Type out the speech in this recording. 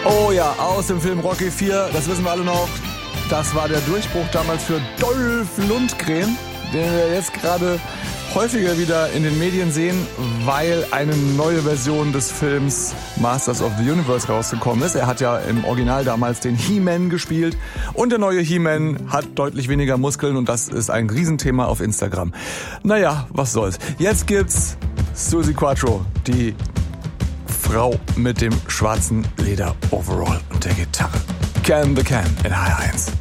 Oh ja, aus dem Film Rocky 4, das wissen wir alle noch. Das war der Durchbruch damals für Dolph Lundgren, den wir jetzt gerade häufiger wieder in den Medien sehen, weil eine neue Version des Films Masters of the Universe rausgekommen ist. Er hat ja im Original damals den He-Man gespielt und der neue He-Man hat deutlich weniger Muskeln und das ist ein Riesenthema auf Instagram. Naja, was soll's. Jetzt gibt's Suzi Quatro, die Frau mit dem schwarzen Leder-Overall und der Gitarre. Can the Can in HR1.